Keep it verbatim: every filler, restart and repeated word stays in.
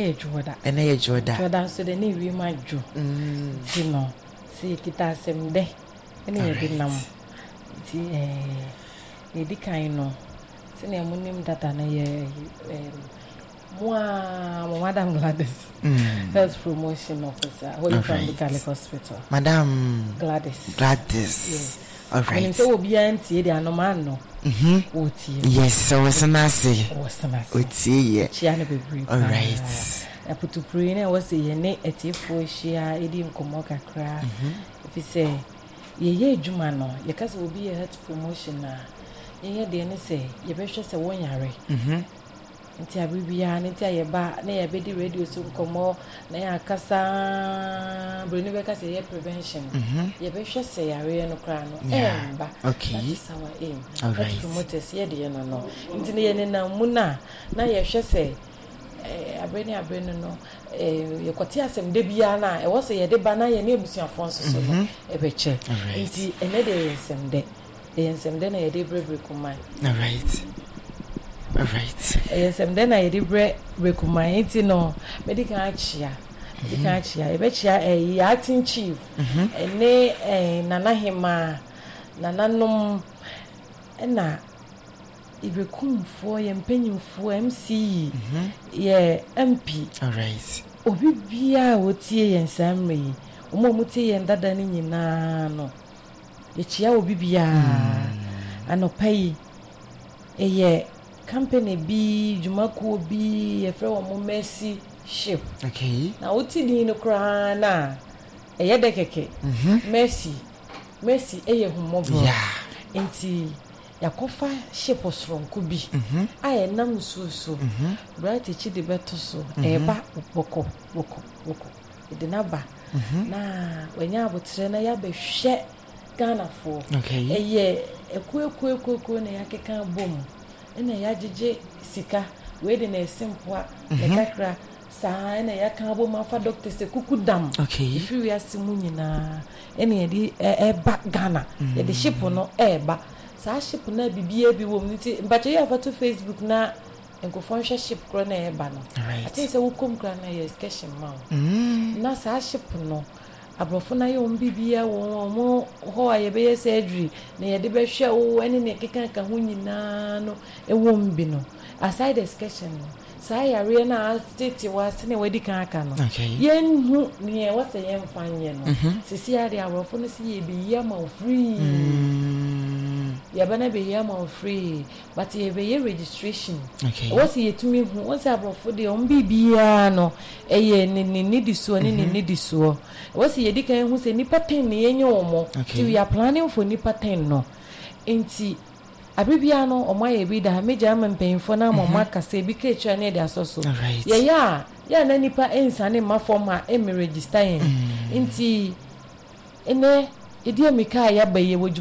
ye joda ene ye joda joda so de ne wi ma jo mm ti no si kita asem de ene ye bi nam ti eh ye di kan no se ne munim data na ye moi Madam Gladys mm health promotion officer Holy Family Catholic Hospital. Madam Gladys Gladys yes. All right. And so be anti the anoman no. Mhm. Oti. Yes, so was nasi. Was nasi. Oti ye. Chiana be brief. All right. I put to pray na was ye ne etifo hia edi nkomo kakra. If you say ye ye adwuma no, ye kase obi a health promotion na. Ye de ne say ye be hwe se won yare. Mhm. Nti abibia nti ayeba na ye be di radio so nkomo na ya kasa broni be kase ye prevention ye be hwe se yare no kra no emba okay that is our aim. All right. Promoters ye de no no nti ne ye ne na mu na na ye hwe se eh abreni abreni no eh ye kwoti asem de bia na e wo se ye de ba na ye na ebusuafo nso so no e be che nti ene de ye nsem de ye nsem de na ye de brebre kuman. All right. All right. Yes, and then I did recommend it no medical chia. Medical chia. E be chia e acting chief. And ne eh nana hima nana nom na ibekumfo ye mpanyimfo M C ye M P. All right. Obi bia wotie ye nsamre. Omo mutie ye ndada ni nyina no. Ye chia obi bia anopai eye company bi jumaku bi e fre wo mo Mercy ship. Okay. Na uti di no kra na e ye de keke. Mhm. Mercy. Mercy e ye humobo. Yeah. Enti yakofa ship osronko bi. Mhm. Aye nam susu. Mhm. Bright chi de beto so. E ba boko boko boko. E de na ba. Mhm. Na wanya abotre na ya behwe Ghana for. Okay. E ye eku eku eku eku na yakeka bom. Ena ya jeje sika we de na simple na kakra sa na ya kan bo ma fa doctor se kukudam. Okay. If we asimu nyina ena ye di e ba Ghana ye de ship no e ba sa ship na bibia bi wo mti mbache ya fa to Facebook na enkofo hwe ship kro na e ba no. I think say wo kom kra na ye sketching ma. Mm. Na sa ship no abrofo na ye ombibia wo mo ho aye be surgery na ye de be hwe wo ene ne keka ka ho nyina no e wo mbi no aside discussion no sa yare na tete wa se ne wadi kan aka no yen hu ne wo se yen fanye no sisi ade abrofo no se ye be ye ma free ye bana be ye ma free but ye be ye registration wo se ye tumi hu wo se abrofo de ombibia no e ye ne ne di so ne ne di so wo se ye di kan hu se nipa ten ne yenye omo ti we are planning for nipa ten no enti abibia no omaye bi da meja amempemfo na mama kase bi kecha ne de asoso ye ya ya na nipa ensane ma form a e me register enti ene edi amika ya baye